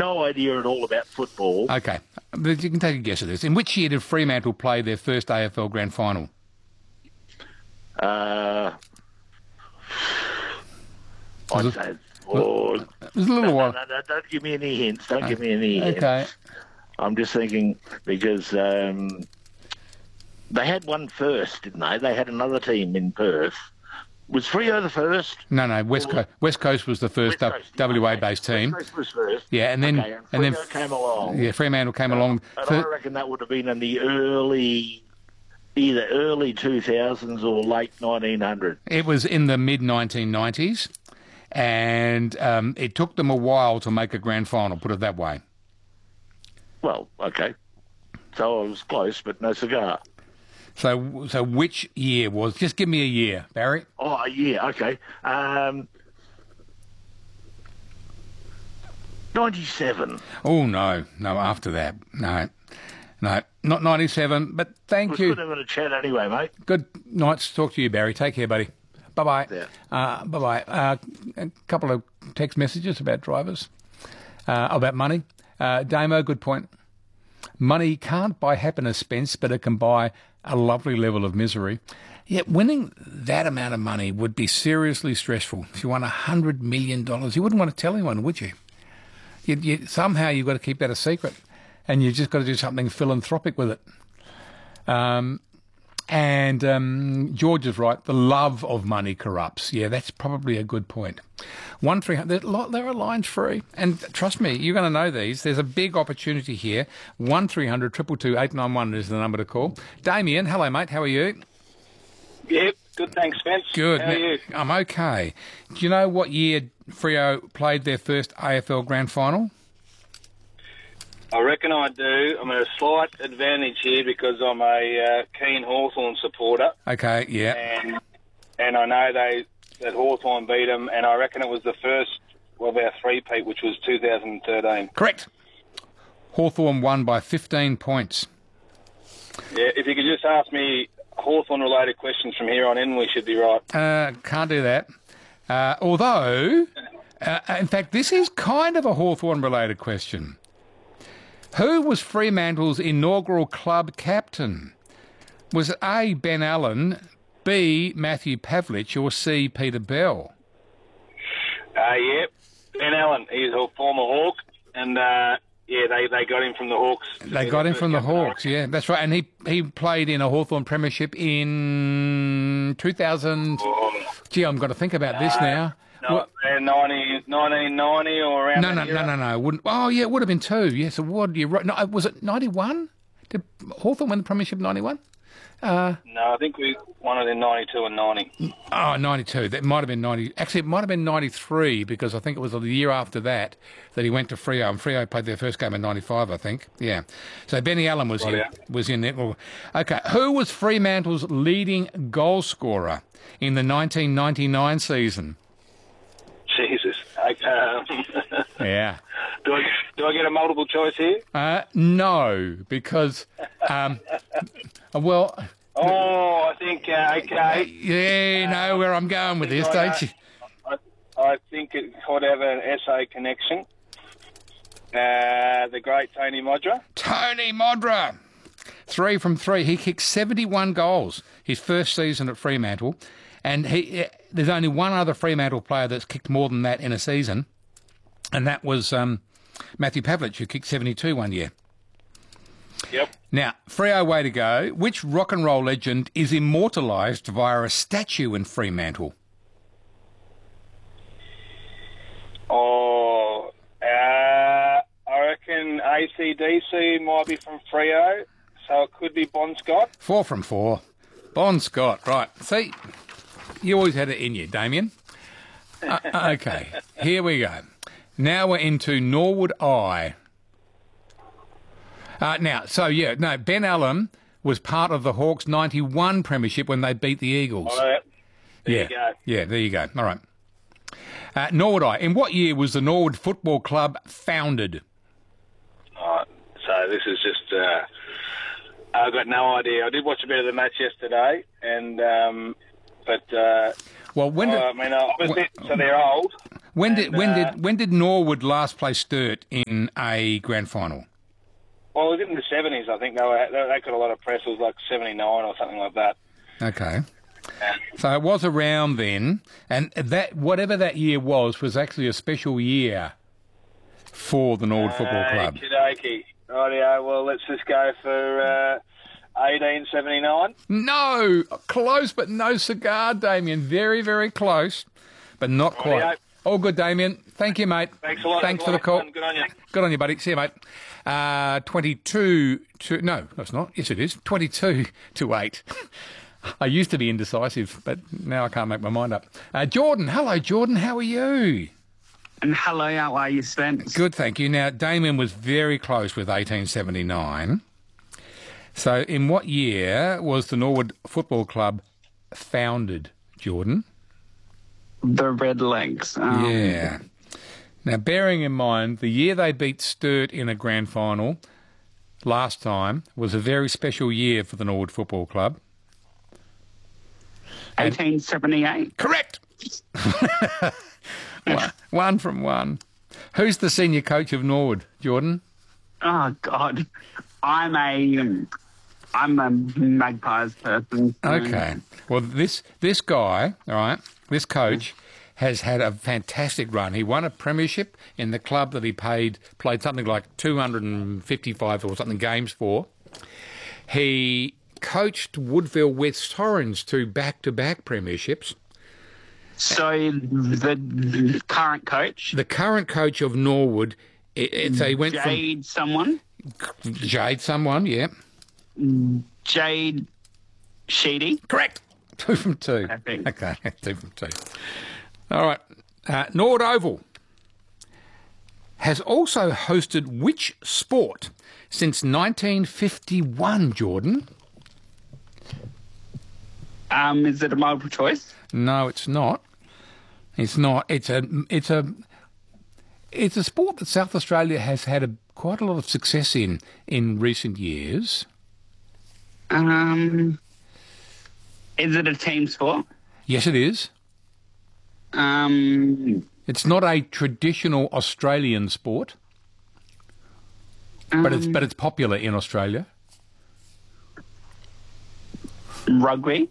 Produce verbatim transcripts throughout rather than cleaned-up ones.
no idea at all about football. Okay, but you can take a guess at this. In which year did Fremantle play their first A F L Grand Final? Uh, Was I'd it- say, oh, It was a little no, while. no, no, don't give me any hints. Don't give me any hints. Okay. I'm just thinking because um, they had one first, didn't they? They had another team in Perth. Was Freo the first? No, no. West Coast. West Coast was the first West Coast, W okay. A-based team. West Coast was first. Yeah, and then Okay, and, and then Freo came along. Yeah, Fremantle came along. And Thir- I reckon that would have been in the early, either early two thousands or late nineteen hundred. It was in the mid nineteen nineties, and um, it took them a while to make a grand final. Put it that way. Well, okay. So I was close, but no cigar. So, so which year was? Just give me a year, Barry. Oh, yeah, okay. Um, ninety-seven. Oh no, no. After that, no, no, not ninety-seven. But thank It was you. good having a chat anyway, mate. Good night to talk to you, Barry. Take care, buddy. Bye bye. Yeah. Uh, bye bye. Uh, a couple of text messages about drivers, uh, about money. Uh, Damo, good point. Money can't buy happiness, Spence, but it can buy a lovely level of misery. Yet winning that amount of money would be seriously stressful. If you won one hundred million dollars, you wouldn't want to tell anyone, would you? you, you somehow you've got to keep that a secret, and you've just got to do something philanthropic with it. Um, and um, George is right. The love of money corrupts. Yeah, that's probably a good point. One three hundred. There are lines free, and trust me, you're going to know these. There's a big opportunity here. One three hundred triple two eight nine one is the number to call. Damien, hello, mate. How are you? Yep, good, thanks, Spence. Good. How are you? I'm okay. Do you know what year Freo played their first A F L Grand Final? I reckon I do. I'm at a slight advantage here because I'm a uh, keen Hawthorn supporter, Okay. Yeah. and and I know they that Hawthorn beat them, and I reckon it was the first of our three-peat, which was two thousand thirteen. Correct. Hawthorn won by fifteen points. Yeah, if you could just ask me Hawthorn-related questions from here on in, we should be right. Uh, can't do that. Uh, although, uh, in fact, this is kind of a Hawthorn-related question. Who was Fremantle's inaugural club captain? Was it A, Ben Allen, B, Matthew Pavlich, or C, Peter Bell? Uh, yeah, Ben Allen, he's a former Hawk, and uh, yeah, they, they got him from the Hawks. They got him from the Hawks, yeah, that's right. And he, he played in a Hawthorn premiership in two thousand. Oh, Gee, I'm going to think about this now. no, What- uh, ninety, nineteen ninety or around No, that no, era. no, no, no. Wouldn't, oh, yeah, it would have been two. Yes, it would. You're right. No, was it ninety-one? Did Hawthorn win the premiership in ninety-one? No, I think we won it in ninety-two and ninety. Oh, ninety-two. That might have been ninety. Actually, it might have been ninety-three because I think it was the year after that that he went to Freo, and Freo played their first game in ninety-five, I think. Yeah. So Benny Allen was Right, in, yeah. was in there. Well, okay. Who was Fremantle's leading goal scorer in the nineteen ninety-nine season? Jesus. Okay, um, Yeah. do, I, do I get a multiple choice here? Uh, no, because, um, well, Oh, I think, uh, okay. yeah, you know where I'm going with this, don't you? I, I think it could have an S A connection. Uh, the great Tony Modra. Tony Modra. Three from three. He kicked seventy-one goals his first season at Fremantle. And he, there's only one other Fremantle player that's kicked more than that in a season. And that was um, Matthew Pavlich, who kicked seventy-two one year. Yep. Now, Freo, way to go. Which rock and roll legend is immortalised via a statue in Fremantle? Oh, uh, I reckon A C D C might be from Freo, so it could be Bon Scott. Four from four. Bon Scott, right. See, you always had it in you, Damien. Uh, okay, here we go. Now we're into Norwood Eye. Uh, now, so yeah, no, Ben Allen was part of the Hawks' ninety-one premiership when they beat the Eagles. All right. There yeah, you go. yeah, there you go. All right. Uh, Norwood Eye. In what year was the Norwood Football Club founded? All right. So this is just, uh, I've got no idea. I did watch a bit of the match yesterday, and um, but uh, Well, when did, I mean, uh, obviously, so they're old. When did And, when uh, did when did Norwood last play Sturt in a grand final? Well, it was in the seventies, I think. They were they, they got a lot of press. It was like seventy-nine or something like that. Okay. Yeah. So it was around then, and that whatever that year was was actually a special year for the Norwood Football Club. Okey-dokey. Rightio, well, let's just go for uh, eighteen seventy-nine. No, close but no cigar, Damien. Very, very close, but not quite. Rightio. All good, Damien. Thank you, mate. Thanks a lot. Thanks It for was the call. fun. Good on you. Good on you, buddy. See you, mate. Uh, twenty-two to... No, it's not. Yes, it is. twenty-two to eight. I used to be indecisive, but now I can't make my mind up. Uh, Jordan. Hello, Jordan. How are you? And hello, how are you, Spence? Good, thank you. Now, Damien was very close with eighteen seventy-nine. So in what year was the Norwood Football Club founded, Jordan? The Red Legs. Um, Yeah. Now, bearing in mind, the year they beat Sturt in a grand final last time was a very special year for the Norwood Football Club. eighteen seventy-eight. Correct! one, one from one. Who's the senior coach of Norwood, Jordan? Oh, God. I'm a... I'm a Magpies person. so- Okay. Well, this this guy, all right, this coach has had a fantastic run. He won a premiership in the club that he paid played something like two hundred fifty-five or something games for. He coached Woodville West Torrens to back-to-back premierships. So the current coach, The current coach of Norwood, it, it, so he went Jade someone, from Jade someone, yeah. Jade Sheedy. Correct. Two from two. Perfect. Okay, two from two. All right. Uh, Norwood Oval has also hosted which sport since nineteen fifty-one, Jordan? Um, is it a multiple choice? No, it's not. It's not. It's a. It's a. It's a sport that South Australia has had a, quite a lot of success in in recent years. Um, is it a team sport? Yes, it is. Um, It's not a traditional Australian sport, but it's but it's popular in Australia. rugby.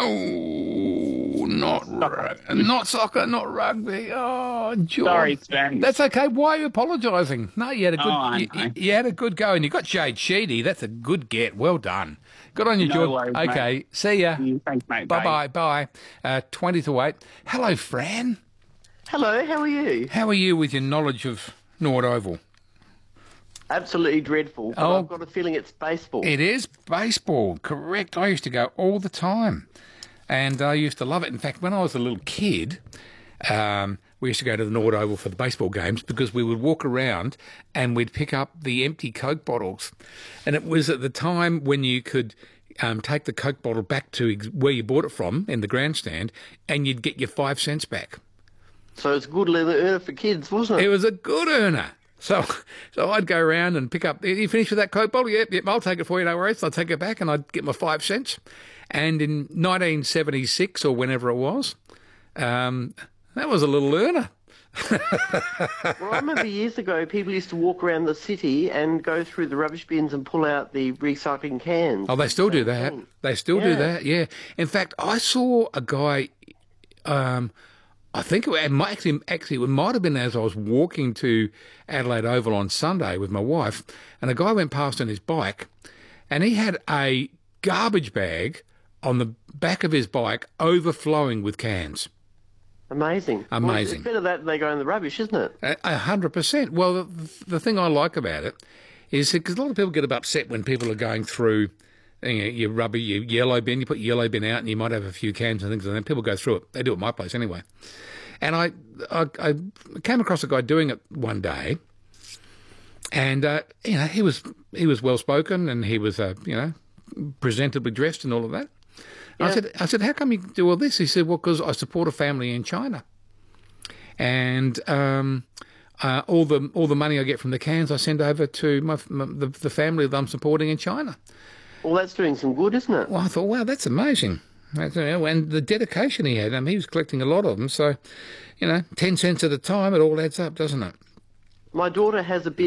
Oh, not rug- not soccer, not rugby. Oh, George. Sorry, Spence. That's okay. Why are you apologising? No, you had a good. Oh, I you, know. you had a good go, and you got Jade Sheedy. That's a good get. Well done. Good on you, No George. worries, Okay, mate. see ya. Thanks, mate. Bye bye bye. Uh, Twenty to eight. Hello, Fran. Hello, how are you? How are you with your knowledge of Norwood Oval? Absolutely dreadful, but Oh. I've got a feeling it's baseball. It is baseball, correct. I used to go all the time, and I used to love it. In fact, when I was a little kid, um, we used to go to the Norwood Oval for the baseball games because we would walk around and we'd pick up the empty Coke bottles. And it was at the time when you could um, take the Coke bottle back to ex- where you bought it from in the grandstand, and you'd get your five cents back. So it's a good little earner for kids, wasn't It it? was a good earner. So, so I'd go around and pick up. You finished with that Coke bottle? Yep, yep. I'll take it for you. No worries. I'll take it back, and I'd get my five cents. And in nineteen seventy-six or whenever it was, um, that was a little earner. Well, I remember years ago people used to walk around the city and go through the rubbish bins and pull out the recycling cans. Oh, they still do that. They still do Yeah. that. Yeah. In fact, I saw a guy. Um, I think it, it might actually, actually, it might have been as I was walking to Adelaide Oval on Sunday with my wife, and a guy went past on his bike, and he had a garbage bag on the back of his bike overflowing with cans. Amazing. Well, Amazing. it's better that than they go in the rubbish, isn't it? A a hundred percent. Well, the, the thing I like about it is because a lot of people get upset when people are going through you know, your rubber, your yellow bin. You put your yellow bin out, and you might have a few cans and things, and then people go through it. They do it at my place anyway. And I, I, I came across a guy doing it one day, and uh, you know he was he was well spoken, and he was uh, you know presentably dressed and all of that. I said, I said, how come you do all this? He said, well, because I support a family in China, and um, uh, all the all the money I get from the cans I send over to my, my the, the family that I'm supporting in China. Well, that's doing some good, isn't it? Well, I thought, wow, that's amazing. That's, you know, and the dedication he had. I mean, he was collecting a lot of them, so, you know, ten cents at a time, it all adds up, doesn't it? My daughter has a bin